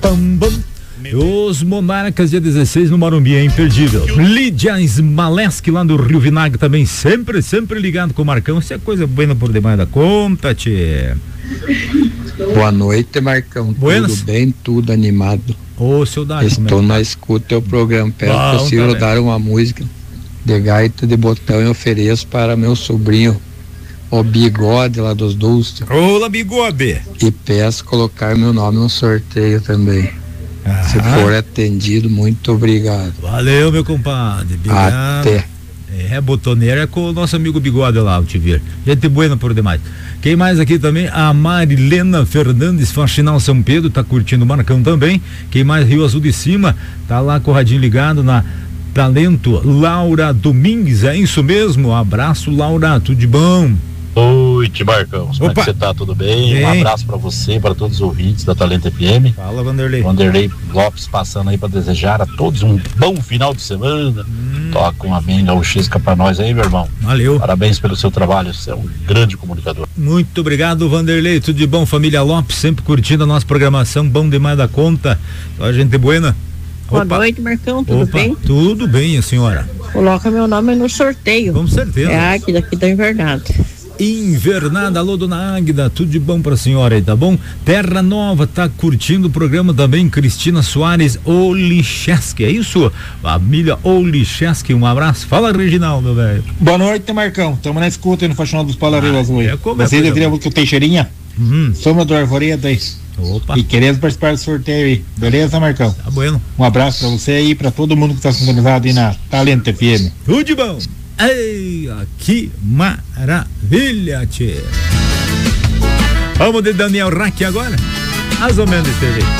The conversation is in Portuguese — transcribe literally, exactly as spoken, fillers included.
Pam, bam. Os Monarcas, dia dezesseis no Morumbi, é imperdível. Lídia Smaleski lá do Rio Vinagre também, sempre, sempre ligado com o Marcão. Isso é coisa boa por demais da conta, tchê. Boa noite, Marcão. Buenas. Tudo bem, tudo animado. Ô, seu Dário, estou na escuta do teu programa. Peço Bom, possível tá dar uma música de gaita de botão e ofereço para meu sobrinho, o Bigode lá dos Dulces. Olá, Bigode. E peço colocar meu nome no sorteio também. Ah. Se for atendido, muito obrigado. Valeu, meu compadre. Obrigado. Até. É, botoneira é com o nosso amigo Bigode lá, o Tivir. Gente buena por demais. Quem mais aqui também? A Marilena Fernandes, Faxinal São Pedro, tá curtindo o Marcão também. Quem mais? Rio Azul de Cima, tá lá com o radinho ligado na Talento. Laura Domingues, é isso mesmo? Abraço, Laura, tudo de bom? Oi, Marcão, como é que Opa. você tá? Tudo bem? Bem. Um abraço pra você, para todos os ouvintes da Talento F M. Fala, Vanderlei. Vanderlei Lopes passando aí pra desejar a todos um bom final de semana. Hum. Toca uma bem gauchesca pra nós aí, meu irmão. Valeu. Parabéns pelo seu trabalho, você é um grande comunicador. Muito obrigado, Vanderlei, tudo de bom, família Lopes, sempre curtindo a nossa programação, bom demais da conta. A gente buena. Boa Opa. noite, Marcão, tudo Opa, bem? Tudo bem, a senhora. Coloca meu nome no sorteio. Com certeza. É aqui daqui da Invernada. Invernada, alô, dona Águida, tudo de bom pra senhora aí, tá bom? Terra Nova, tá curtindo o programa também, Cristina Soares Olicheski, é isso? Família Olicheski, um abraço. Fala, Reginaldo, velho. Boa noite, Marcão. Estamos na escuta aí no Faxinal dos Palareiros Azul. é como é Você coisa já viu que o Teixeirinha? Uhum. Soma do Arvoredas. Opa. E queremos participar do sorteio aí. Beleza, Marcão? Tá bueno. Um abraço pra você aí e pra todo mundo que tá sintonizado aí na Talento F M. Tudo de bom. Ei, que maravilha, tchê. Vamos de Daniel Rack agora? Mais ou menos desse jeito.